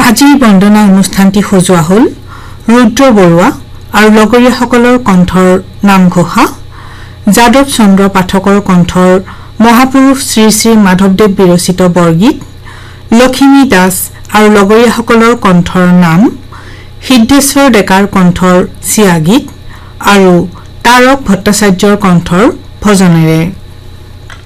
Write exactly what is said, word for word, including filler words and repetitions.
আজিৰ বন্দনা অনুষ্ঠানটি সজোৱা হ'ল ৰুদ্ৰ বৰুৱা আৰু লগৰীয়াসকলৰ কণ্ঠৰ নামঘোষা যাদৱ চন্দ্ৰ পাঠকৰ কণ্ঠৰ মহাপুৰুষ শ্ৰী শ্ৰী মাধৱদেৱ বিৰচিত বৰগীত লক্ষ্মী দাস আৰু লগৰীয়াসকলৰ কণ্ঠৰ নাম সিদ্ধেশ্বৰ ডেকাৰ কণ্ঠৰ চিয়াগীত আৰু তাৰক ভট্টাচাৰ্যৰ কণ্ঠৰ ভজনেৰে